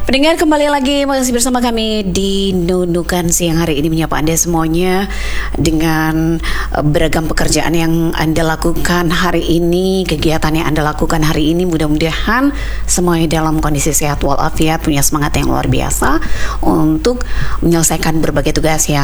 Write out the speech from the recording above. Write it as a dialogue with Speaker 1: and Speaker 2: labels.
Speaker 1: Pendengar, kembali lagi masih bersama kami di Nunukan Siang hari ini, menyapa Anda semuanya dengan beragam pekerjaan yang Anda lakukan hari ini, kegiatan yang Anda lakukan hari ini. Mudah-mudahan semuanya dalam kondisi sehat walafiat, punya semangat yang luar biasa untuk menyelesaikan berbagai tugas yang